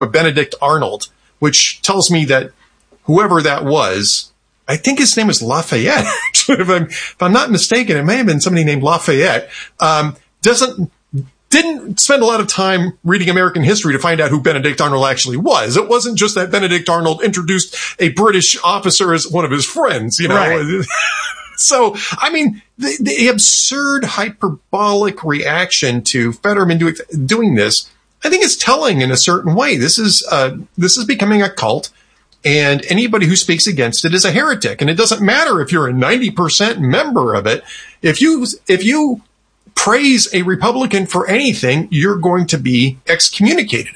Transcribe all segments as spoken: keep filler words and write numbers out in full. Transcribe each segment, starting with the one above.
Benedict Arnold, which tells me that whoever that was, I think his name was Lafayette. if, I'm, if I'm not mistaken, it may have been somebody named Lafayette, um, doesn't, didn't spend a lot of time reading American history to find out who Benedict Arnold actually was. It wasn't just that Benedict Arnold introduced a British officer as one of his friends, you know. Right. So, I mean, the, the absurd hyperbolic reaction to Fetterman doing, doing this, I think it's telling in a certain way. This is, uh, this is becoming a cult. And anybody who speaks against it is a heretic. And it doesn't matter if you're a ninety percent member of it. If you, if you praise a Republican for anything, you're going to be excommunicated.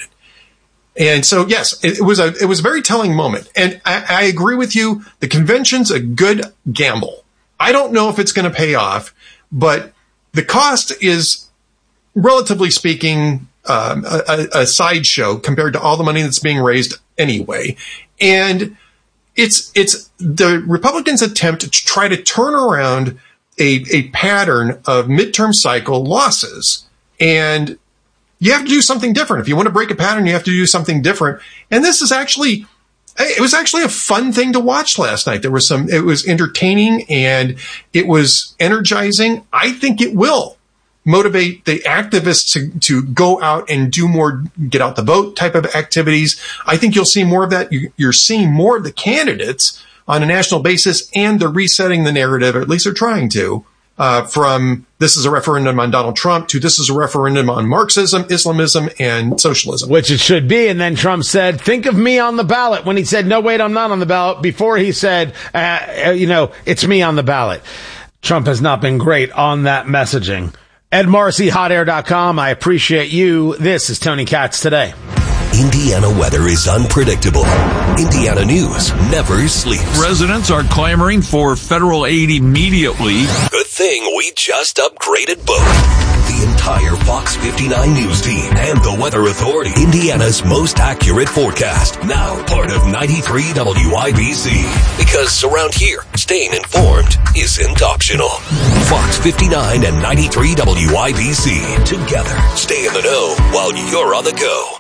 And so, yes, it, it was a, it was a very telling moment. And I, I agree with you. The convention's a good gamble. I don't know if it's going to pay off, but the cost is, relatively speaking, um, a, a sideshow compared to all the money that's being raised anyway. And it's, it's the Republicans' attempt to try to turn around a, a pattern of midterm cycle losses. And you have to do something different. If you want to break a pattern, you have to do something different. And this is actually, it was actually a fun thing to watch last night. There was some, it was entertaining and it was energizing. I think it will motivate the activists to, to go out and do more get out the vote type of activities. I think you'll see more of that. You're seeing more of the candidates on a national basis, and they're resetting the narrative, or at least they're trying to, uh, from this is a referendum on Donald Trump to this is a referendum on Marxism, Islamism, and socialism. Which it should be. And then Trump said, think of me on the ballot, when he said, no, wait, I'm not on the ballot, before he said, uh, you know, it's me on the ballot. Trump has not been great on that messaging. Ed Marcy, hot air dot com. I appreciate you. This is Tony Katz Today. Indiana weather is unpredictable. Indiana news never sleeps. Residents are clamoring for federal aid immediately. Good thing we just upgraded both. The entire Fox fifty-nine news team and the Weather Authority. Indiana's most accurate forecast. Now part of ninety-three W I B C. Because around here, staying informed isn't optional. Fox fifty-nine and ninety-three W I B C. Together, stay in the know while you're on the go.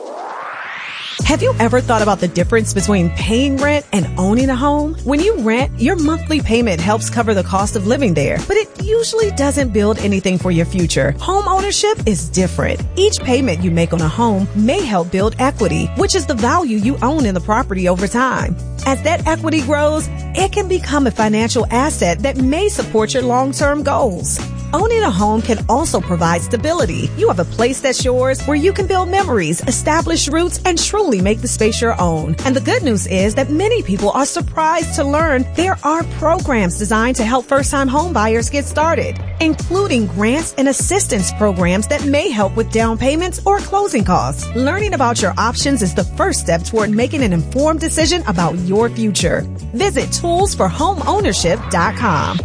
Have you ever thought about the difference between paying rent and owning a home? When you rent, your monthly payment helps cover the cost of living there, but it usually doesn't build anything for your future. Home ownership is different. Each payment you make on a home may help build equity, which is the value you own in the property over time. As that equity grows, it can become a financial asset that may support your long-term goals. Owning a home can also provide stability. You have a place that's yours where you can build memories, establish roots, and truly make the space your own. And the good news is that many people are surprised to learn there are programs designed to help first-time home buyers get started, including grants and assistance programs that may help with down payments or closing costs. Learning about your options is the first step toward making an informed decision about your future. Visit tools for home ownership dot com.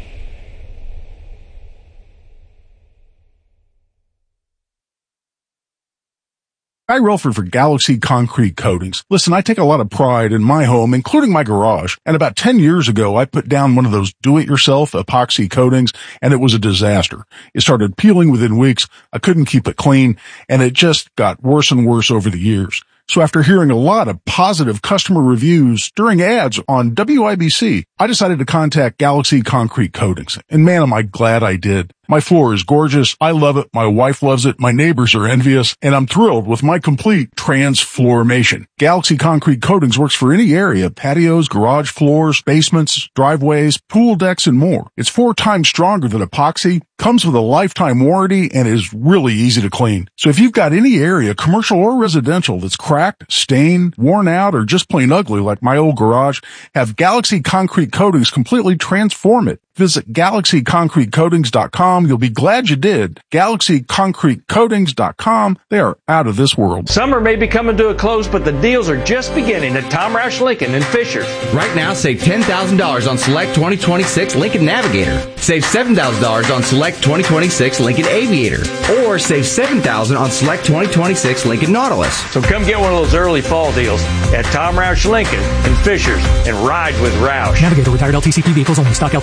Guy Relford for Galaxy Concrete Coatings. Listen, I take a lot of pride in my home, including my garage. And about ten years ago, I put down one of those do-it-yourself epoxy coatings, and it was a disaster. It started peeling within weeks. I couldn't keep it clean, and it just got worse and worse over the years. So after hearing a lot of positive customer reviews during ads on W I B C, I decided to contact Galaxy Concrete Coatings. And man, am I glad I did. My floor is gorgeous. I love it. My wife loves it. My neighbors are envious. And I'm thrilled with my complete transformation. Galaxy Concrete Coatings works for any area: patios, garage floors, basements, driveways, pool decks, and more. It's four times stronger than epoxy, comes with a lifetime warranty, and is really easy to clean. So if you've got any area, commercial or residential, that's cracked, stained, worn out, or just plain ugly like my old garage, have Galaxy Concrete Coatings completely transform it. Visit Galaxy Concrete Coatings dot com. You'll be glad you did. Galaxy Concrete Coatings dot com. They are out of this world. Summer may be coming to a close, but the deals are just beginning at Tom Roush Lincoln in Fishers. Right now, save ten thousand dollars on select twenty twenty-six Lincoln Navigator. Save seven thousand dollars on select twenty twenty-six Lincoln Aviator. Or save seven thousand dollars on select twenty twenty-six Lincoln Nautilus. So come get one of those early fall deals at Tom Roush Lincoln in Fishers and ride with Roush. Navigator retired L T C P vehicles only. Stock L two six three four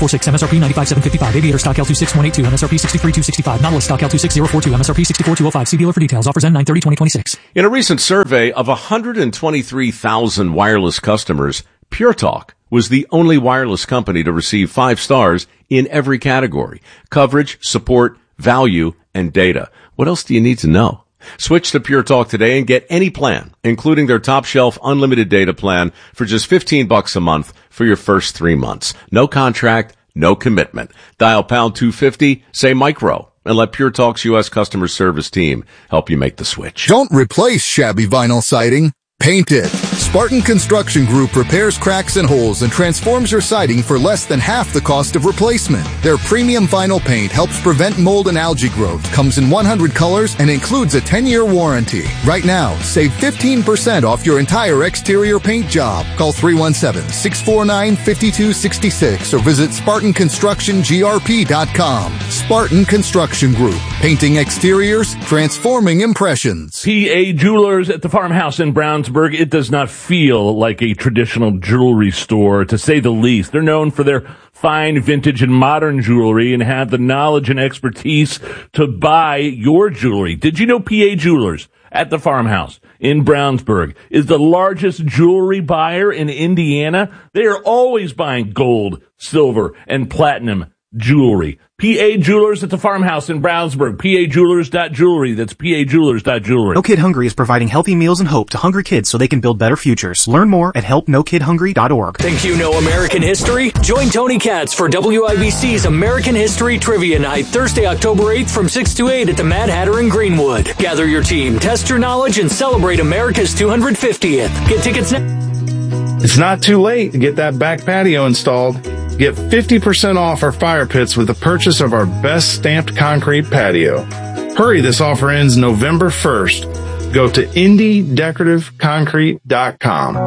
four six, M S R P ninety-five thousand seven hundred fifty-five, Aviator stock L two six one eight two, M S R P sixty-three thousand two hundred sixty-five, Nautilus stock L two six zero four two, M S R P sixty-four thousand two hundred five. See dealer for details. Offers end nine thirty twenty twenty-six. In a recent survey of one hundred twenty-three thousand wireless customers, Pure Talk was the only wireless company to receive five stars in every category: coverage, support, value, and data. What else do you need to know? Switch to Pure Talk today and get any plan, including their top shelf unlimited data plan, for just fifteen bucks a month for your first three months. No contract, no commitment. Dial pound two fifty, say micro, and let Pure Talk's U S customer service team help you make the switch. Don't replace shabby vinyl siding. Paint it. Spartan Construction Group repairs cracks and holes and transforms your siding for less than half the cost of replacement. Their premium vinyl paint helps prevent mold and algae growth, comes in one hundred colors, and includes a ten-year warranty. Right now, save fifteen percent off your entire exterior paint job. Call three one seven, six four nine, five two six six or visit Spartan Construction G R P dot com. Spartan Construction Group. Painting exteriors, transforming impressions. P A Jewelers at the Farmhouse in Brownsburg. It does not feel like a traditional jewelry store, to say the least. They're known for their fine vintage and modern jewelry and have the knowledge and expertise to buy your jewelry. Did you know P A Jewelers at the Farmhouse in Brownsburg is the largest jewelry buyer in Indiana? They are always buying gold, silver, and platinum jewelry. P A Jewelers at the Farmhouse in Brownsburg. P A Jewelers dot jewelry. That's P A Jewelers dot jewelry. No Kid Hungry is providing healthy meals and hope to hungry kids so they can build better futures. Learn more at help no kid hungry dot org. Think you know American history? Join Tony Katz for W I B C's American History Trivia Night, Thursday, October eighth from six to eight at the Mad Hatter in Greenwood. Gather your team, test your knowledge, and celebrate America's two hundred fiftieth. Get tickets now. It's not too late to get that back patio installed. Get fifty percent off our fire pits with the purchase of our best stamped concrete patio. Hurry, this offer ends November first. Go to Indy Decorative Concrete dot com.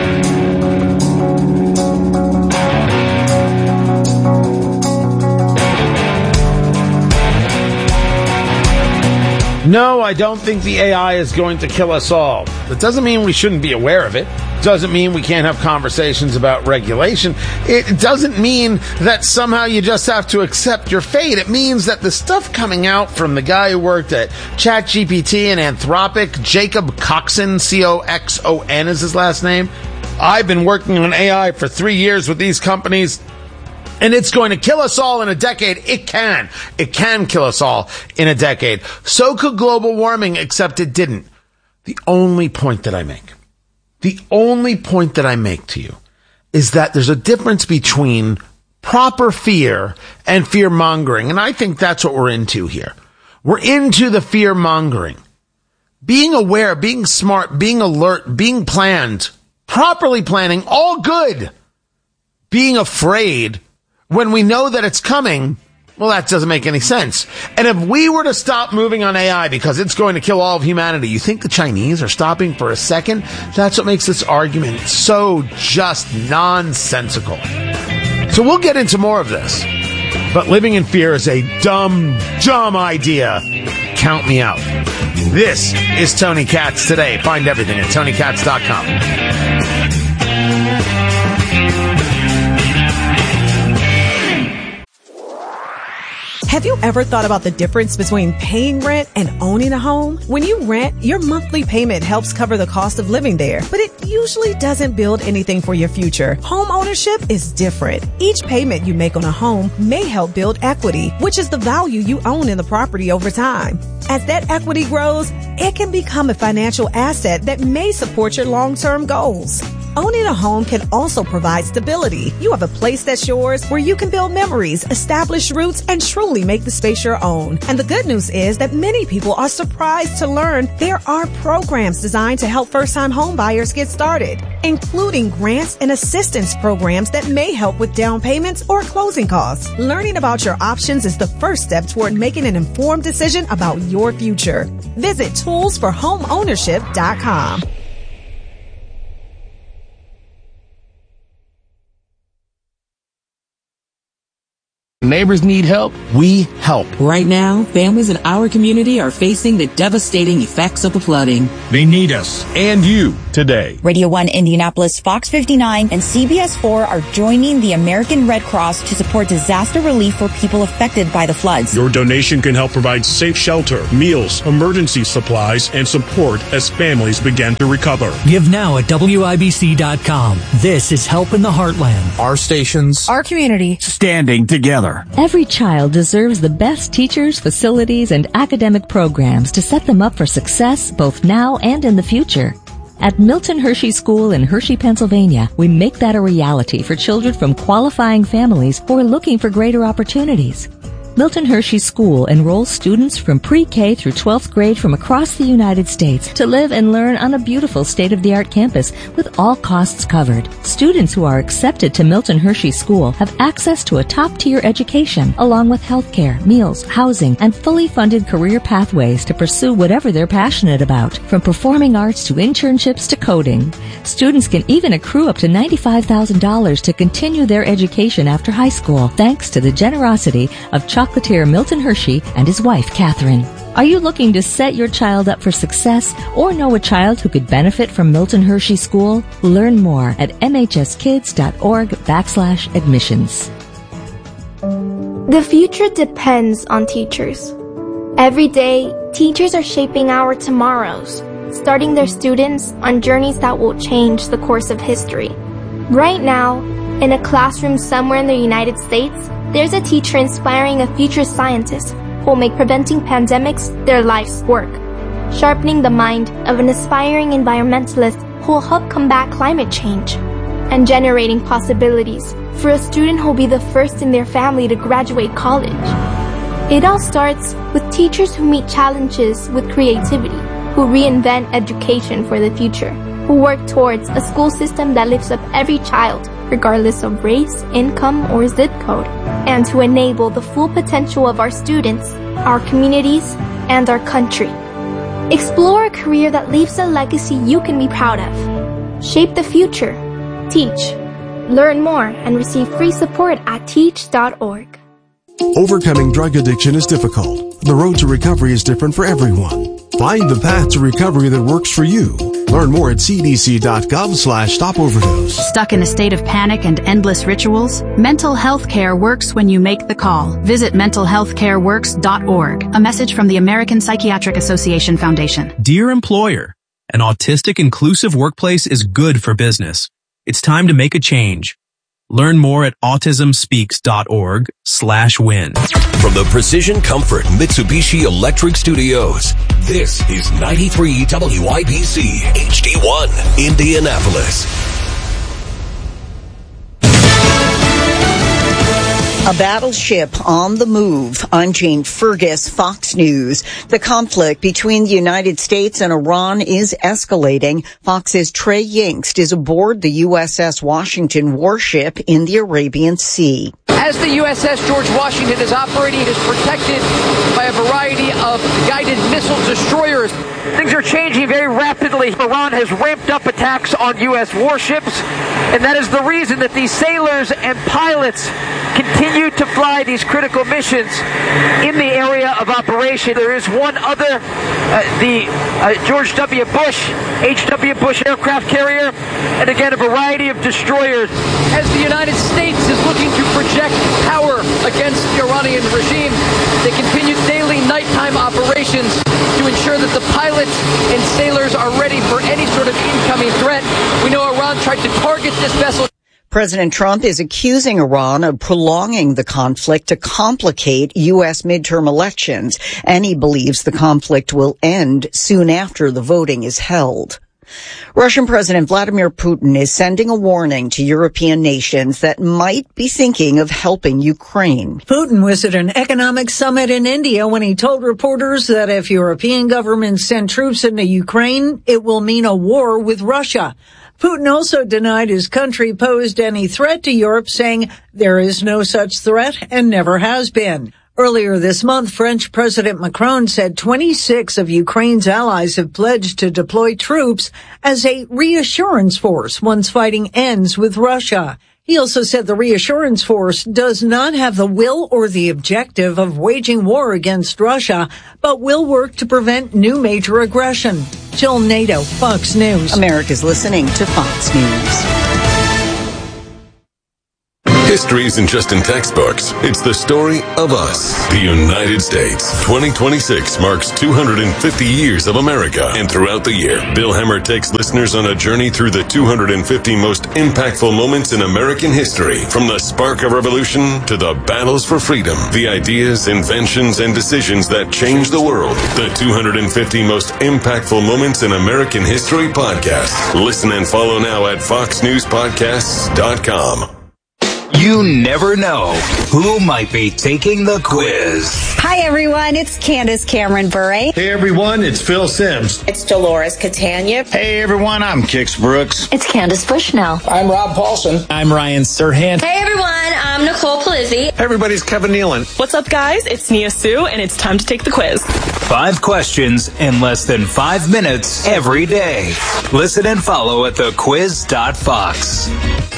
No, I don't think the A I is going to kill us all. That doesn't mean we shouldn't be aware of it. Doesn't mean we can't have conversations about regulation. It doesn't mean that somehow you just have to accept your fate. It means that the stuff coming out from the guy who worked at ChatGPT and Anthropic, Jacob Coxon, C O X O N is his last name. I've been working on A I for three years with these companies, and it's going to kill us all in a decade. It can. It can kill us all in a decade. So could global warming, except it didn't. The only point that I make, the only point that I make to you is that there's a difference between proper fear and fear mongering. And I think that's what we're into here. We're into the fear mongering. Being aware, being smart, being alert, being planned, properly planning, all good. Being afraid when we know that it's coming, well, that doesn't make any sense. And if we were to stop moving on A I because it's going to kill all of humanity, you think the Chinese are stopping for a second? That's what makes this argument so just nonsensical. So we'll get into more of this. But living in fear is a dumb, dumb idea. Count me out. This is Tony Katz Today. Find everything at Tony Katz dot com. Have you ever thought about the difference between paying rent and owning a home? When you rent, your monthly payment helps cover the cost of living there, but it usually doesn't build anything for your future. Home ownership is different. Each payment you make on a home may help build equity, which is the value you own in the property over time. As that equity grows, it can become a financial asset that may support your long-term goals. Owning a home can also provide stability. You have a place that's yours where you can build memories, establish roots, and truly make the space your own. And the good news is that many people are surprised to learn there are programs designed to help first-time home buyers get started, including grants and assistance programs that may help with down payments or closing costs. Learning about your options is the first step toward making an informed decision about your future. Visit tools for home ownership dot com. Neighbors need help. We help. Right now, families in our community are facing the devastating effects of the flooding. They need us and you today. Radio one Indianapolis, Fox fifty-nine, and C B S four are joining the American Red Cross to support disaster relief for people affected by the floods. Your donation can help provide safe shelter, meals, emergency supplies, and support as families begin to recover. Give now at W I B C dot com. This is Help in the Heartland. Our stations. Our community. Standing together. Every child deserves the best teachers, facilities, and academic programs to set them up for success both now and in the future. At Milton Hershey School in Hershey, Pennsylvania, we make that a reality for children from qualifying families who are looking for greater opportunities. Milton Hershey School enrolls students from pre-K through twelfth grade from across the United States to live and learn on a beautiful state-of-the-art campus with all costs covered. Students who are accepted to Milton Hershey School have access to a top-tier education along with health care, meals, housing, and fully funded career pathways to pursue whatever they're passionate about, from performing arts to internships to coding. Students can even accrue up to ninety-five thousand dollars to continue their education after high school, thanks to the generosity of chocolatier Milton Hershey and his wife, Catherine. Are you looking to set your child up for success or know a child who could benefit from Milton Hershey School? Learn more at mhskids.org backslash admissions. The future depends on teachers. Every day, teachers are shaping our tomorrows, starting their students on journeys that will change the course of history. Right now, in a classroom somewhere in the United States, there's a teacher inspiring a future scientist who will make preventing pandemics their life's work, sharpening the mind of an aspiring environmentalist who will help combat climate change, and generating possibilities for a student who will be the first in their family to graduate college. It all starts with teachers who meet challenges with creativity, who reinvent education for the future, who work towards a school system that lifts up every child, regardless of race, income, or zip code, and to enable the full potential of our students, our communities, and our country. Explore a career that leaves a legacy you can be proud of. Shape the future. Teach. Learn more and receive free support at teach dot org. Overcoming drug addiction is difficult. The road to recovery is different for everyone. Find the path to recovery that works for you. Learn more at c d c dot gov slash stop overdose. Stuck in a state of panic and endless rituals? Mental health care works when you make the call. Visit mental health care works dot org. A message from the American Psychiatric Association Foundation. Dear employer, an autistic inclusive workplace is good for business. It's time to make a change. Learn more at autism speaks dot org slash win. From the Precision Comfort Mitsubishi Electric Studios, this is ninety-three W I B C H D one, Indianapolis. A battleship on the move. I'm Jane Fergus, Fox News. The conflict between the United States and Iran is escalating. Fox's Trey Yingst is aboard the U S S Washington warship in the Arabian Sea. As the U S S George Washington is operating, it is protected by a variety of guided missile destroyers. Things are changing very rapidly. Iran has ramped up attacks on U S warships, and that is the reason that these sailors and pilots continue to fly these critical missions in the area of operation. There is one other, uh, the uh, George W. Bush, H W. Bush aircraft carrier, and again, a variety of destroyers. As the United States is looking to project power against the Iranian regime, they continue daily nighttime operations to ensure that the pilots and sailors are ready for any sort of incoming threat. We know Iran tried to target this vessel. President Trump is accusing Iran of prolonging the conflict to complicate U S midterm elections, and he believes the conflict will end soon after the voting is held. Russian President Vladimir Putin is sending a warning to European nations that might be thinking of helping Ukraine. Putin was at an economic summit in India when he told reporters that if European governments send troops into Ukraine, it will mean a war with Russia. Putin also denied his country posed any threat to Europe, saying there is no such threat and never has been. Earlier this month, French President Macron said twenty-six of Ukraine's allies have pledged to deploy troops as a reassurance force once fighting ends with Russia. He also said the Reassurance Force does not have the will or the objective of waging war against Russia, but will work to prevent new major aggression. Jill Nato, Fox News. America's listening to Fox News. History isn't just in textbooks. It's the story of us. The United States. twenty twenty-six marks two hundred fifty years of America. And throughout the year, Bill Hemmer takes listeners on a journey through the two hundred fifty most impactful moments in American history. From the spark of revolution to the battles for freedom. The ideas, inventions, and decisions that changed the world. The two hundred fifty most impactful moments in American history podcast. Listen and follow now at fox news podcasts dot com. You never know who might be taking the quiz. Hi, everyone. It's Candace Cameron Bure. Hey, everyone. It's Phil Sims. It's Dolores Catania. Hey, everyone. I'm Kix Brooks. It's Candace Bushnell. I'm Rob Paulson. I'm Ryan Serhant. Hey, everyone. I'm Nicole Palizzi. Hey, everybody's Kevin Nealon. What's up, guys? It's Nia Sue, and it's time to take the quiz. Five questions in less than five minutes every day. Listen and follow at the quiz dot fox.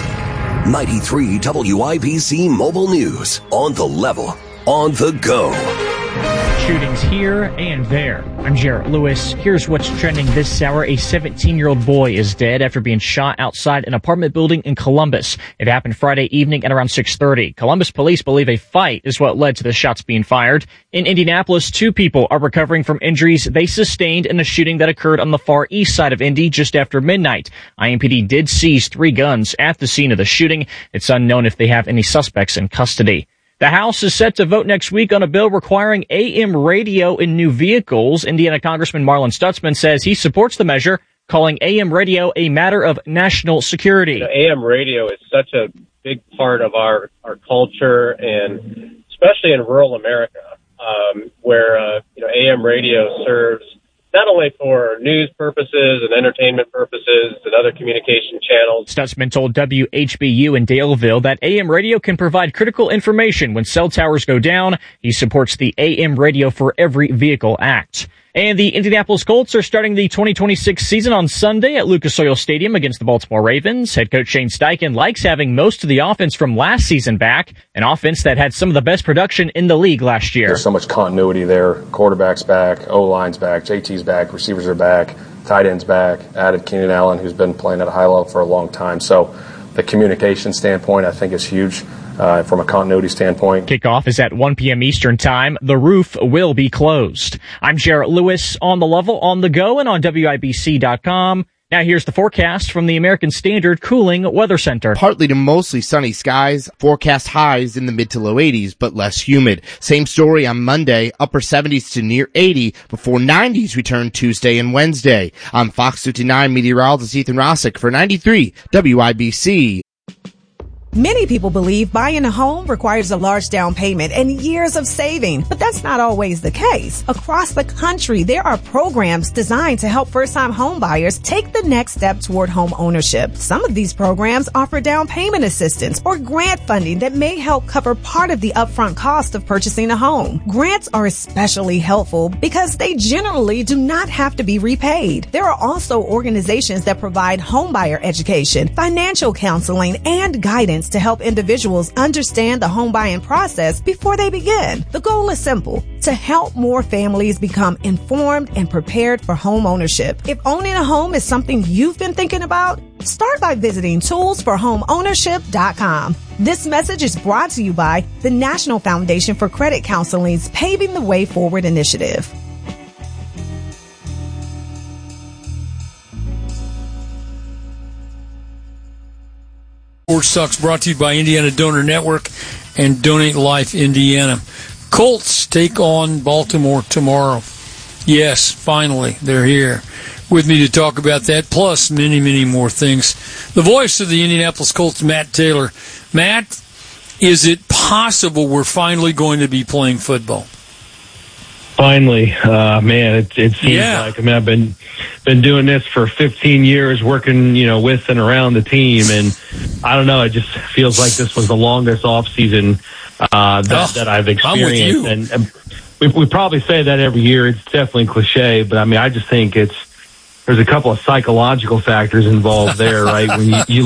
ninety-three W I B C Mobile News. On the level. On the go. Shootings here and there. I'm Jarrett Lewis. Here's what's trending this hour. A seventeen-year-old boy is dead after being shot outside an apartment building in Columbus. It happened Friday evening at around six thirty. Columbus police believe a fight is what led to the shots being fired. In Indianapolis, two people are recovering from injuries they sustained in a shooting that occurred on the far east side of Indy just after midnight. I M P D did seize three guns at the scene of the shooting. It's unknown if they have any suspects in custody. The House is set to vote next week on a bill requiring A M radio in new vehicles. Indiana Congressman Marlon Stutzman says he supports the measure, calling A M radio a matter of national security. You know, A M radio is such a big part of our, our culture, and especially in rural America, um, where uh, you know A M radio serves not only for news purposes and entertainment purposes and other communication channels. Stutzman told W H B U in Daleville that A M radio can provide critical information when cell towers go down. He supports the A M Radio for Every Vehicle Act. And the Indianapolis Colts are starting the twenty twenty-six season on Sunday at Lucas Oil Stadium against the Baltimore Ravens. Head coach Shane Steichen likes having most of the offense from last season back, an offense that had some of the best production in the league last year. There's so much continuity there. Quarterback's back, O-line's back, J T's back, receivers are back, tight end's back, added Keenan Allen, who's been playing at a high level for a long time. So the communication standpoint, I think, is huge. Uh, from a continuity standpoint. Kickoff is at one p.m. Eastern Time. The roof will be closed. I'm Jarrett Lewis on the level, on the go, and on W I B C dot com. Now here's the forecast from the American Standard Cooling Weather Center. Partly to mostly sunny skies, forecast highs in the mid to low eighties, but less humid. Same story on Monday, upper seventies to near eighty, before nineties return Tuesday and Wednesday. I'm Fox fifty-nine meteorologist Ethan Rossick for ninety-three W I B C. Many people believe buying a home requires a large down payment and years of saving, but that's not always the case. Across the country, there are programs designed to help first-time home buyers take the next step toward home ownership. Some of these programs offer down payment assistance or grant funding that may help cover part of the upfront cost of purchasing a home. Grants are especially helpful because they generally do not have to be repaid. There are also organizations that provide homebuyer education, financial counseling, and guidance to help individuals understand the home buying process before they begin. The goal is simple: to help more families become informed and prepared for home ownership. If owning a home is something you've been thinking about, start by visiting tools for home ownership dot com. This message is brought to you by the National Foundation for Credit Counseling's Paving the Way Forward initiative. Sports Talks brought to you by Indiana Donor Network and Donate Life Indiana. Colts take on Baltimore tomorrow. Yes, finally, they're here with me to talk about that, plus many, many more things. The voice of the Indianapolis Colts, Matt Taylor. Matt, is it possible we're finally going to be playing football? Finally, uh, man, it, it seems yeah. like, I mean, I've been, been doing this for fifteen years, working, you know, with and around the team. And I don't know, it just feels like this was the longest off season, uh, that, oh, that I've experienced. And, and we, we probably say that every year. It's definitely cliche, but I mean, I just think it's, there's a couple of psychological factors involved there, right? When you, you lose,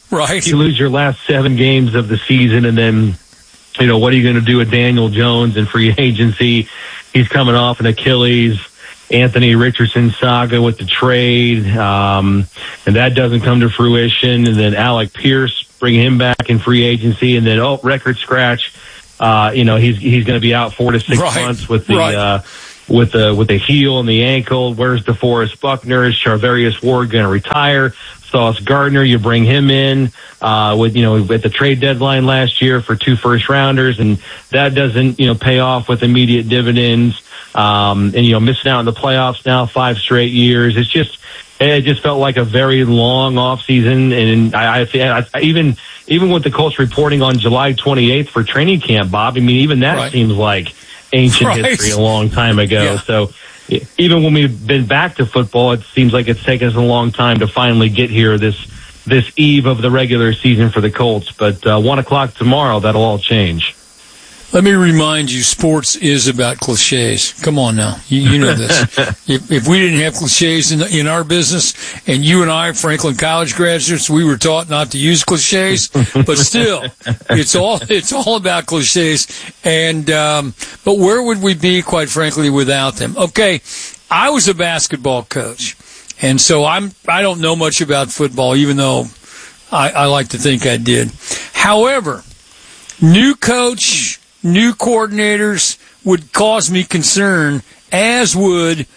Right. You lose your last seven games of the season, and then, you know, what are you going to do with Daniel Jones in free agency? He's coming off an Achilles. Anthony Richardson saga with the trade, um, and that doesn't come to fruition. And then Alec Pierce, bring him back in free agency, and then, oh, record scratch. Uh, you know, he's he's going to be out four to six right. months with the right. uh, with the with the heel and the ankle. Where's DeForest Buckner? Is Charvarius Ward going to retire? Sauce Gardner, you bring him in uh, with you know at the trade deadline last year for two first rounders, and that doesn't you know pay off with immediate dividends. Um, and, you know, missing out on the playoffs now five straight years. It's just, it just felt like a very long off season. And I, I, I even, even with the Colts reporting on July twenty-eighth for training camp, Bob, I mean, even that right. seems like ancient right. history a long time ago. Yeah. So even when we've been back to football, it seems like it's taken us a long time to finally get here this, this eve of the regular season for the Colts. But, uh, one o'clock tomorrow, that'll all change. Let me remind you, sports is about cliches. Come on now. You, you know this. if, if we didn't have cliches in, in our business, and you and I, Franklin College graduates, we were taught not to use cliches, but still, it's all, it's all about cliches. And, um, but where would we be, quite frankly, without them? Okay. I was a basketball coach, and so I'm, I don't know much about football, even though I, I like to think I did. However, new coach, new coordinators would cause me concern, as would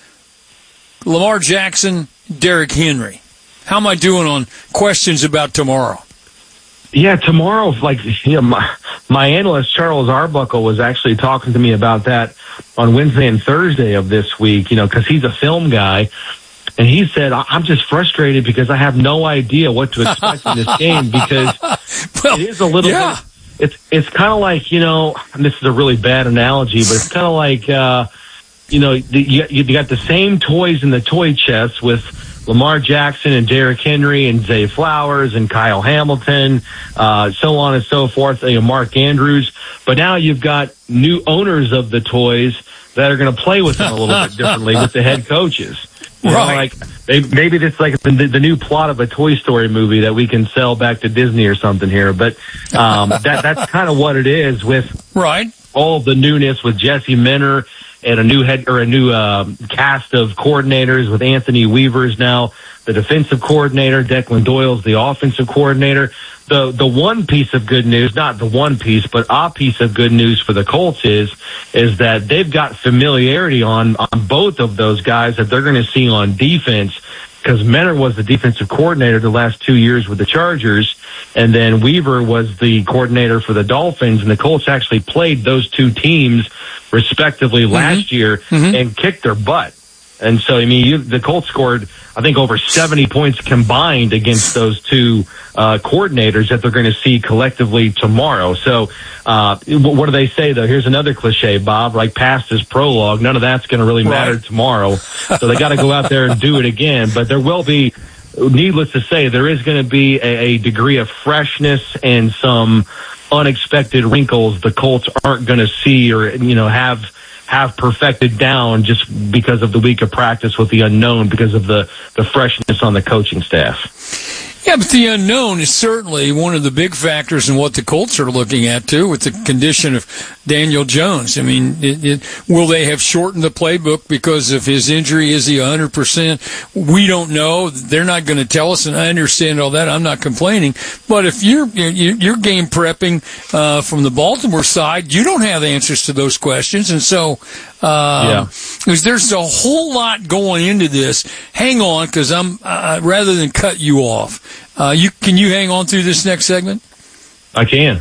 Lamar Jackson, Derrick Henry. How am I doing on questions about tomorrow? Yeah, tomorrow, like, you know, my, my analyst, Charles Arbuckle, was actually talking to me about that on Wednesday and Thursday of this week, you know, because he's a film guy. And he said, I'm just frustrated because I have no idea what to expect in this game because well, it is a little yeah. bit. It's it's kind of like, you know, and this is a really bad analogy, but it's kind of like, uh, you know, the, you, you got the same toys in the toy chest with Lamar Jackson and Derrick Henry and Zay Flowers and Kyle Hamilton, uh, so on and so forth, you know, Mark Andrews. But now you've got new owners of the toys that are going to play with them a little bit differently with the head coaches. You right. know, like maybe, maybe it's like the, the new plot of a Toy Story movie that we can sell back to Disney or something here. But um, that that's kind of what it is with right. all the newness with Jesse Minter and a new head or a new uh, cast of coordinators with Anthony Weaver's now the defensive coordinator, Declan Doyle's the offensive coordinator. The the one piece of good news, not the one piece, but a piece of good news for the Colts is is that they've got familiarity on, on both of those guys that they're going to see on defense, because Mentor was the defensive coordinator the last two years with the Chargers, and then Weaver was the coordinator for the Dolphins, and the Colts actually played those two teams respectively mm-hmm. last year mm-hmm. and kicked their butt. And so, I mean, you, the Colts scored, I think, over seventy points combined against those two uh, coordinators that they're going to see collectively tomorrow. So, uh, what do they say, though? Here's another cliche, Bob, like past is prologue. None of that's going to really matter right. tomorrow. So they got to go out there and do it again. But there will be, needless to say, there is going to be a, a degree of freshness and some unexpected wrinkles the Colts aren't going to see or, you know, have have perfected down just because of the week of practice with the unknown, because of the, the freshness on the coaching staff. Yeah, but the unknown is certainly one of the big factors in what the Colts are looking at, too, with the condition of Daniel Jones. I mean, it, it, will they have shortened the playbook because of his injury? Is he one hundred percent? We don't know. They're not going to tell us, and I understand all that. I'm not complaining. But if you're you're game prepping uh, from the Baltimore side, you don't have answers to those questions. And so um, yeah. there's a whole lot going into this. Hang on, because I'm uh, rather than cut you off. Uh, you can you hang on through this next segment? I can.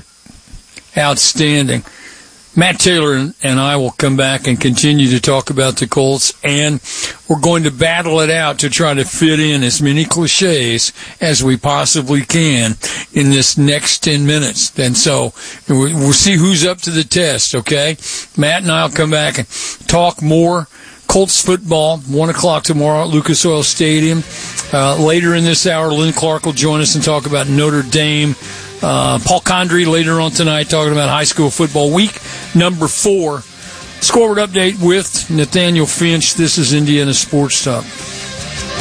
Outstanding. Matt Taylor and I will come back and continue to talk about the Colts, and we're going to battle it out to try to fit in as many cliches as we possibly can in this next ten minutes. And so we'll see who's up to the test, okay? Matt and I will come back and talk more Colts football, one o'clock tomorrow at Lucas Oil Stadium. Uh, later in this hour, Lynn Clark will join us and talk about Notre Dame. Uh, Paul Condry later on tonight talking about high school football week number four. Scoreboard update with Nathaniel Finch. This is Indiana Sports Talk.